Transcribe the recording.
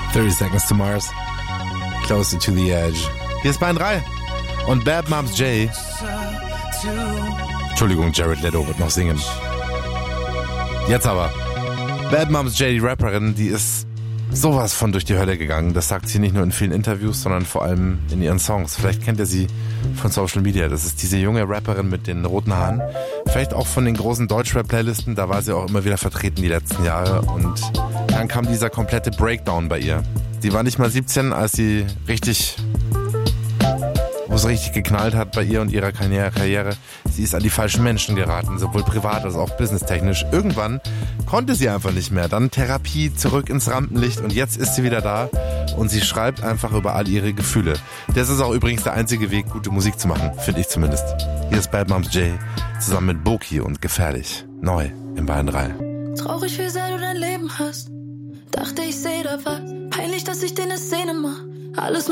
30 Seconds to Mars, Closer to the Edge. Hier ist Bayern 3 und Bad Moms J. Entschuldigung, Jared Leto wird noch singen. Jetzt aber. Bad Moms J, die Rapperin, die ist sowas von durch die Hölle gegangen. Das sagt sie nicht nur in vielen Interviews, sondern vor allem in ihren Songs. Vielleicht kennt ihr sie von Social Media. Das ist diese junge Rapperin mit den roten Haaren. Vielleicht auch von den großen Deutschrap-Playlisten. Da war sie auch immer wieder vertreten die letzten Jahre. Und dann kam dieser komplette Breakdown bei ihr. Sie war nicht mal 17, als sie wo es richtig geknallt hat bei ihr und ihrer Karriere. Sie ist an die falschen Menschen geraten, sowohl privat als auch businesstechnisch. Irgendwann konnte sie einfach nicht mehr. Dann Therapie, zurück ins Rampenlicht und jetzt ist sie wieder da und sie schreibt einfach über all ihre Gefühle. Das ist auch übrigens der einzige Weg, gute Musik zu machen, finde ich zumindest. Hier ist Bad Moms J zusammen mit Boki und Gefährlich. Neu in Bayern 3. Traurig, wie sehr du dein Leben hast. Dachte, ich seh da was. Peinlich, dass ich dir eine Szene mach. Alles